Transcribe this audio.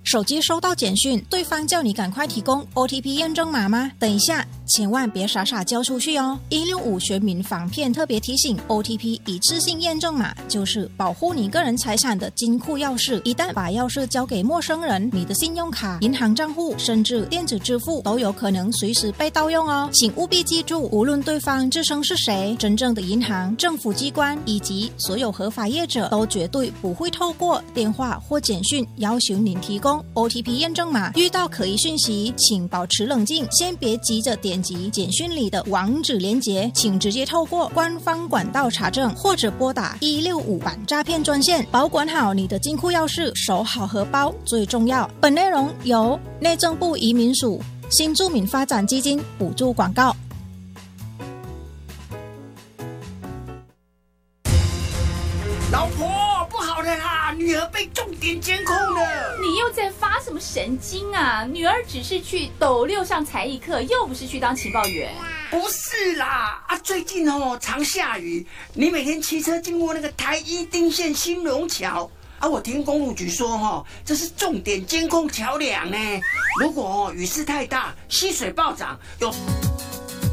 手机收到简讯，对方叫你赶快提供 OTP 验证码吗？等一下，千万别傻傻交出去哦。165全民防骗特别提醒 ，OTP 一次性验证码就是保护你个人财产的金库钥匙。一旦把钥匙交给陌生人，你的信用卡、银行账户甚至电子支付都有可能随时被盗用哦。请务必记住，无论对方自称是谁，真正的银行、政府机关以及所有合法业者都绝对不会透过电话或简讯要求您提供 OTP 验证码。遇到可疑讯息，请保持冷静，先别急着点击简讯里的网址连结，请直接透过官方管道查证，或者拨打165反诈骗专线。保管好你的金库钥匙，守好荷包最重要。本内容由内政部移民署新住民发展基金补助广告。 老婆，不好的啦，女儿被重点监控了。 你又在发什么神经啊？女儿只是去斗六上才艺课，又不是去当情报员。 不是啦，最近常下雨，你每天骑车经过那个台一丁线新荣桥我听公路局说这是重点监控桥梁呢。如果雨势太大，溪水暴涨，有